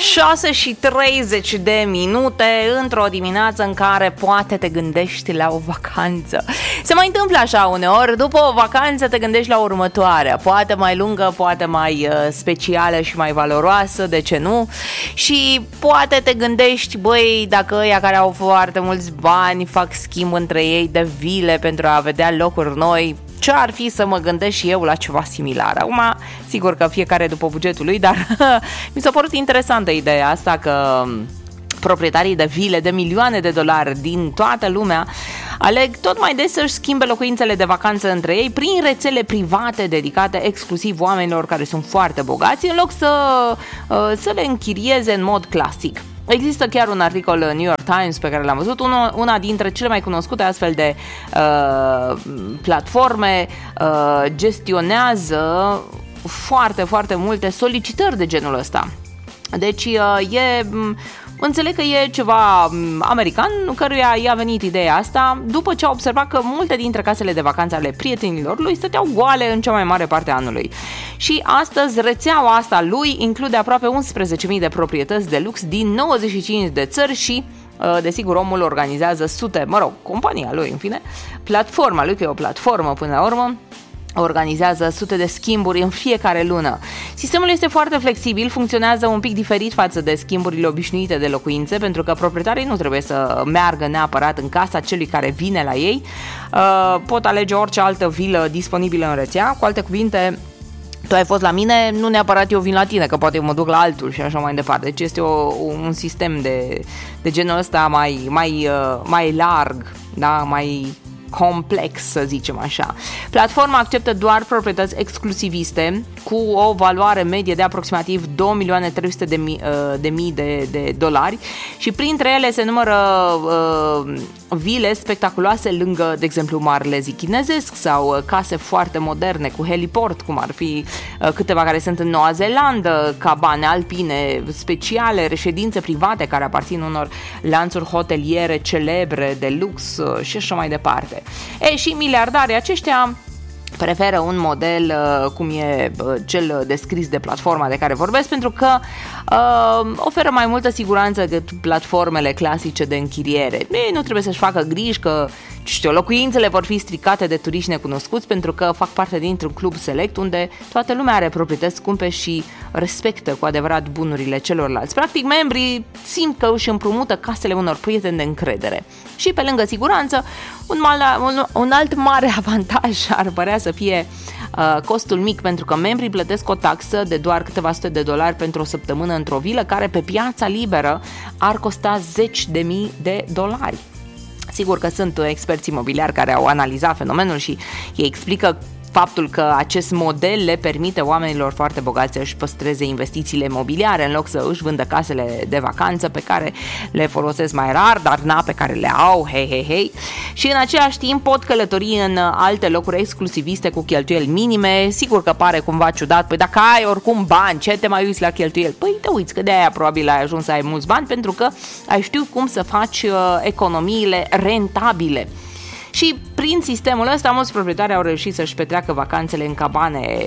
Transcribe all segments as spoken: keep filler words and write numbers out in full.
șase și treizeci de minute într-o dimineață în care poate te gândești la o vacanță. Se mai întâmplă așa uneori, după o vacanță te gândești la următoarea, poate mai lungă, poate mai uh, specială și mai valoroasă, de ce nu? Și poate te gândești, băi, dacă ăia care au foarte mulți bani fac schimb între ei de vile pentru a vedea locuri noi, ce ar fi să mă gândesc și eu la ceva similar? Acum, sigur că fiecare după bugetul lui, dar mi s-a părut interesantă ideea asta că proprietarii de vile de milioane de dolari din toată lumea aleg tot mai des să-și schimbe locuințele de vacanță între ei prin rețele private dedicate exclusiv oamenilor care sunt foarte bogați, în loc să, să le închirieze în mod clasic. Există chiar un articol în New York Times pe care l-am văzut, una dintre cele mai cunoscute astfel de uh, platforme uh, gestionează foarte, foarte multe solicitări de genul ăsta. Deci uh, e... Înțeleg că e ceva american căruia i-a venit ideea asta după ce a observat că multe dintre casele de vacanță ale prietenilor lui stăteau goale în cea mai mare parte a anului. Și astăzi rețeaua asta lui include aproape unsprezece mii de proprietăți de lux din nouăzeci și cinci de țări și desigur omul organizează sute, mă rog, compania lui în fine, platforma lui, că e o platformă până la urmă, organizează sute de schimburi în fiecare lună. Sistemul este foarte flexibil, funcționează un pic diferit față de schimburile obișnuite de locuințe, pentru că proprietarii nu trebuie să meargă neapărat în casa celui care vine la ei. Pot alege orice altă vilă disponibilă în rețea. Cu alte cuvinte, tu ai fost la mine, nu neapărat eu vin la tine, că poate eu mă duc la altul și așa mai departe. Deci este o, un sistem de, de genul ăsta mai, mai, mai larg, da? Mai complex, să zicem așa. Platforma acceptă doar proprietăți exclusiviste cu o valoare medie de aproximativ două milioane trei sute de mii de, mii de, de dolari și printre ele se numără uh, vile spectaculoase lângă, de exemplu, Marele Zid Chinezesc sau case foarte moderne cu heliport, cum ar fi uh, câteva care sunt în Noua Zeelandă, cabane alpine speciale, reședințe private care aparțin unor lanțuri hoteliere celebre de lux uh, și așa mai departe. E, și miliardarii aceștia preferă un model uh, cum e uh, cel descris de platforma de care vorbesc, pentru că uh, oferă mai multă siguranță decât platformele clasice de închiriere. Ei nu trebuie să-și facă griji că, știu, locuințele vor fi stricate de turiști necunoscuți, pentru că fac parte dintr-un club select unde toată lumea are proprietăți scumpe și respectă cu adevărat bunurile celorlalți. Practic, membrii simt că își împrumută casele unor prieteni de încredere. Și pe lângă siguranță, un, mal, un, un alt mare avantaj ar părea să fie uh, costul mic, pentru că membrii plătesc o taxă de doar câteva sute de dolari pentru o săptămână într-o vilă care pe piața liberă ar costa zeci de mii de dolari. Sigur că sunt experți imobiliari care au analizat fenomenul și ei explică faptul că acest model le permite oamenilor foarte bogați să își păstreze investițiile imobiliare în loc să își vândă casele de vacanță pe care le folosesc mai rar, dar na, pe care le au, hei, hei, hei. Și în același timp pot călători în alte locuri exclusiviste cu cheltuieli minime. Sigur că pare cumva ciudat, păi dacă ai oricum bani, ce te mai uiți la cheltuieli? Păi te uiți că de aia probabil ai ajuns să ai mulți bani, pentru că ai știut cum să faci uh, economiile rentabile. Și prin sistemul ăsta mulți proprietari au reușit să-și petreacă vacanțele în cabane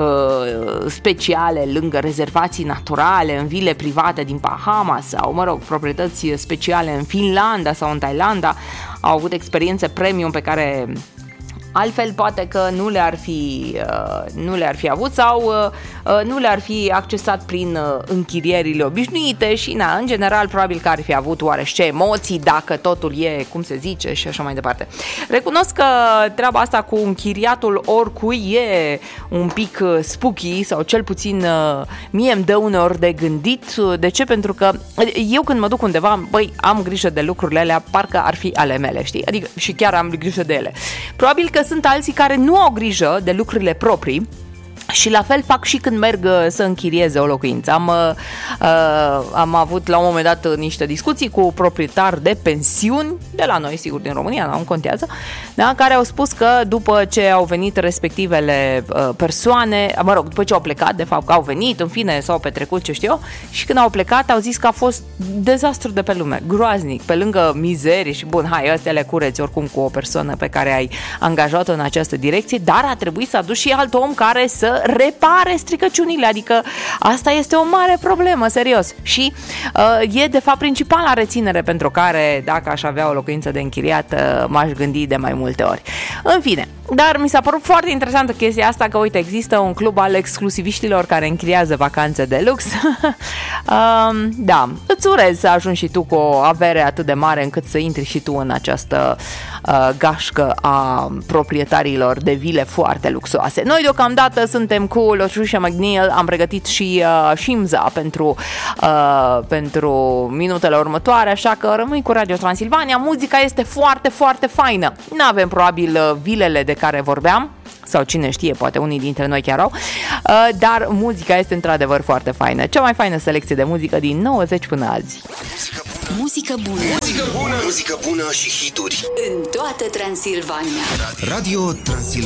uh, speciale, lângă rezervații naturale, în vile private din Bahamas sau, mă rog, proprietăți speciale în Finlanda sau în Thailanda. Au avut experiențe premium pe care altfel poate că nu le-ar fi, uh, nu le-ar fi avut sau uh, nu le-ar fi accesat prin uh, închirierile obișnuite și, na, în general, probabil că ar fi avut oarește emoții dacă totul e, cum se zice, și așa mai departe. Recunosc că treaba asta cu închiriatul oricui e un pic uh, spooky sau cel puțin uh, mie îmi dă uneori de gândit. De ce? Pentru că eu când mă duc undeva, băi, am grijă de lucrurile alea, parcă ar fi ale mele, știi? Adică și chiar am grijă de ele. Probabil că sunt alții care nu au grijă de lucrurile proprii și la fel fac și când merg să închirieze o locuință. Am, uh, am avut la un moment dat niște discuții cu proprietari de pensiuni de la noi, sigur, din România, nu contează, da, care au spus că după ce au venit respectivele uh, persoane, mă rog, după ce au plecat, de fapt că au venit, în fine, s-au petrecut, ce știu eu, și când au plecat au zis că a fost dezastru de pe lume, groaznic, pe lângă mizerie și bun, hai, astea le cureți oricum cu o persoană pe care ai angajat-o în această direcție, dar a trebuit să aduci și alt om care să să repare stricăciunile, adică asta este o mare problemă, serios. Și uh, e de fapt principala reținere pentru care, dacă aș avea o locuință de închiriat, uh, m-aș gândi de mai multe ori. În fine, dar mi s-a părut foarte interesantă chestia asta, că uite, există un club al exclusiviștilor care închiriază vacanțe de lux. uh, da, îți urez să ajungi și tu cu o avere atât de mare încât să intri și tu în această uh, gașcă a proprietarilor de vile foarte luxoase. Noi deocamdată suntem cu Lășușa McNeil, am pregătit și uh, Shimza pentru, uh, pentru minutele următoare, așa că rămâi cu Radio Transilvania. Muzica este foarte, foarte faină. N-avem probabil uh, vilele de care vorbeam, sau cine știe, poate unii dintre noi chiar au, uh, dar muzica este într-adevăr foarte faină. Cea mai faină selecție de muzică din nouăzeci până azi. Muzică bună. Muzică bună. Muzică bună și hituri. În toată Transilvania. Radio Transilvania.